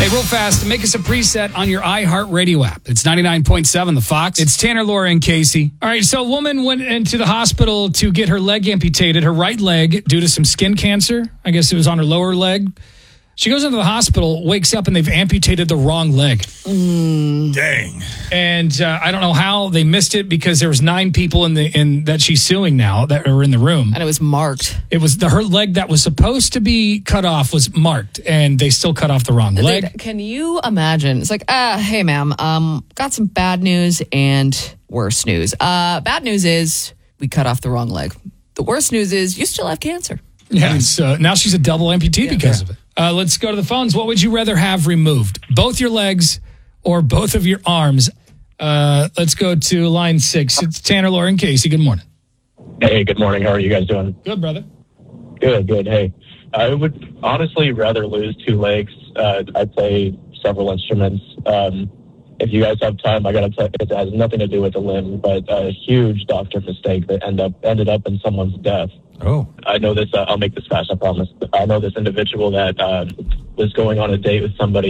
Hey, real fast, make us a preset on your iHeartRadio app. It's 99.7 The Fox. It's Tanner, Laura, and Casey. All right, so a woman went into the hospital to get her leg amputated, her right leg, due to some skin cancer. I guess it was on her lower leg. She goes into the hospital, wakes up, and they've amputated the wrong leg. Dang. And I don't know how they missed it because there was 9 people in that she's suing now that are in the room. And it was marked. It was her leg that was supposed to be cut off was marked, and they still cut off the wrong leg. Can you imagine? It's like, hey, ma'am, got some bad news and worse news. Bad news is we cut off the wrong leg. The worst news is you still have cancer. Yeah, so now she's a double amputee because of it. Let's go to the phones. What would you rather have removed? Both your legs or both of your arms? Let's go to line 6. It's Tanner, Laura, and Casey. Good morning. Hey, good morning. How are you guys doing? Good, brother. Good. Hey, I would honestly rather lose 2 legs. I play several instruments. If you guys have time, I got to tell you, it has nothing to do with the limb, but a huge doctor mistake that ended up in someone's death. Oh. I know this. I'll make this fast, I promise. I know this individual that was going on a date with somebody